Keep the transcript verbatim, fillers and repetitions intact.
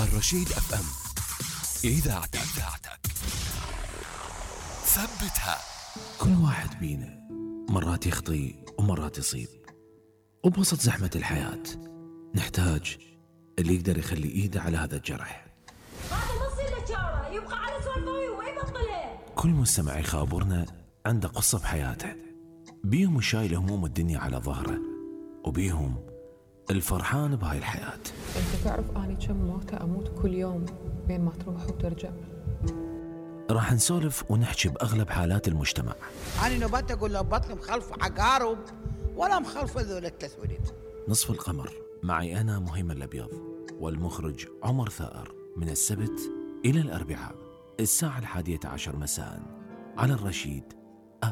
الرشيد اف ام، اذاعتك ثبتها. كل واحد بينا مرات يخطي ومرات يصيب، وبوسط زحمة الحياة نحتاج اللي يقدر يخلي ايده على هذا الجرح. هذا نص الاشاره يبقى على سوالفه وما يبطلها. كل مستمع يخابرنا عنده قصة بحياته، بيهم شايل هموم الدنيا على ظهره، وبيهم الفرحان بهاي الحياة. انت تعرف اني كم موتة اموت كل يوم بين ما تروح وترجع. راح نسولف ونحكي بأغلب حالات المجتمع. أنا نبات أقول له بطل مخلف عقارب ولا مخلف ذول التسوليت. نصف القمر معي أنا مهيمن الأبيض، والمخرج عمر ثائر، من السبت إلى الأربعاء الساعة الحادية عشر مساء على الرشيد